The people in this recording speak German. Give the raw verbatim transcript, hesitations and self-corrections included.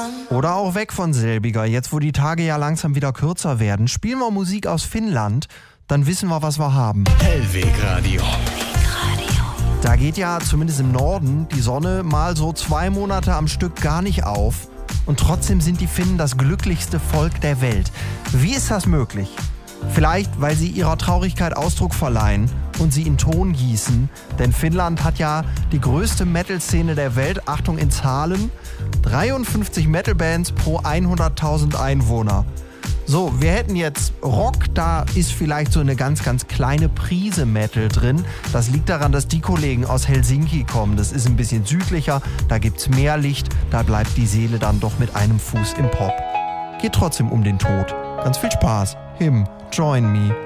Oder auch weg von selbiger. Jetzt, wo die Tage ja langsam wieder kürzer werden, spielen wir Musik aus Finnland, dann wissen wir, was wir haben. Hellwegradio. Da geht ja zumindest im Norden die Sonne mal so zwei Monate am Stück gar nicht auf. Und trotzdem sind die Finnen das glücklichste Volk der Welt. Wie ist das möglich? Vielleicht, weil sie ihrer Traurigkeit Ausdruck verleihen und sie in Ton gießen. Denn Finnland hat ja die größte Metal-Szene der Welt. Achtung in Zahlen. dreiundfünfzig Metal-Bands pro hunderttausend Einwohner. So, wir hätten jetzt Rock, da ist vielleicht so eine ganz, ganz kleine Prise Metal drin. Das liegt daran, dass die Kollegen aus Helsinki kommen. Das ist ein bisschen südlicher, da gibt's mehr Licht, da bleibt die Seele dann doch mit einem Fuß im Pop. Geht trotzdem um den Tod. Ganz viel Spaß. Him, join me.